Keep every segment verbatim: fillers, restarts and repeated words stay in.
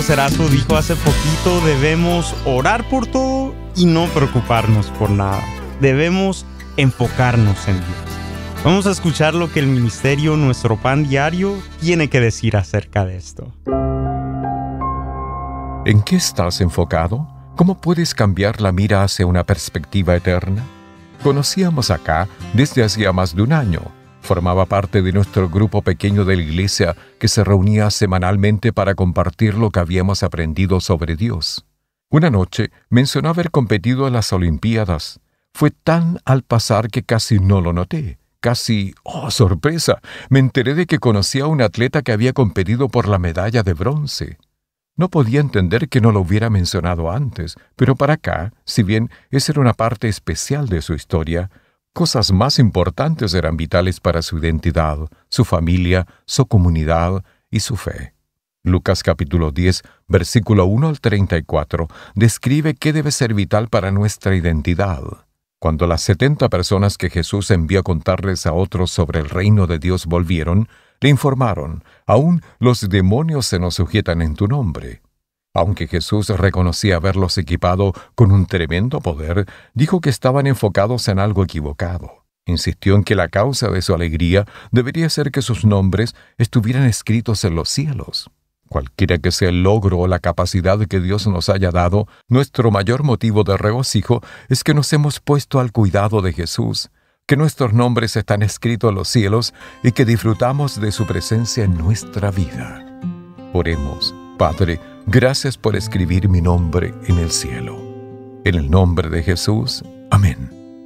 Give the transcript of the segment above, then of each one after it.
Cerazo dijo hace poquito, debemos orar por todo y no preocuparnos por nada. Debemos enfocarnos en Dios. Vamos a escuchar lo que el ministerio Nuestro Pan Diario tiene que decir acerca de esto. ¿En qué estás enfocado? ¿Cómo puedes cambiar la mira hacia una perspectiva eterna? Conocíamos acá desde hacía más de un año. Formaba parte de nuestro grupo pequeño de la iglesia que se reunía semanalmente para compartir lo que habíamos aprendido sobre Dios. Una noche mencionó haber competido en las Olimpiadas. Fue tan al pasar que casi no lo noté. Casi, ¡oh, sorpresa! Me enteré de que conocía a un atleta que había competido por la medalla de bronce. No podía entender que no lo hubiera mencionado antes, pero para acá, si bien esa era una parte especial de su historia, cosas más importantes eran vitales para su identidad, su familia, su comunidad y su fe. Lucas capítulo diez, versículo uno al treinta y cuatro, describe qué debe ser vital para nuestra identidad. Cuando las setenta personas que Jesús envió a contarles a otros sobre el reino de Dios volvieron, le informaron: «Aún los demonios se nos sujetan en tu nombre». Aunque Jesús reconocía haberlos equipado con un tremendo poder, dijo que estaban enfocados en algo equivocado. Insistió en que la causa de su alegría debería ser que sus nombres estuvieran escritos en los cielos. Cualquiera que sea el logro o la capacidad que Dios nos haya dado, nuestro mayor motivo de regocijo es que nos hemos puesto al cuidado de Jesús, que nuestros nombres están escritos en los cielos y que disfrutamos de su presencia en nuestra vida. Oremos. Padre, gracias por escribir mi nombre en el cielo. En el nombre de Jesús. Amén.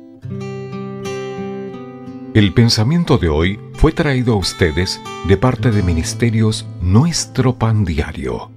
El pensamiento de hoy fue traído a ustedes de parte de Ministerios Nuestro Pan Diario.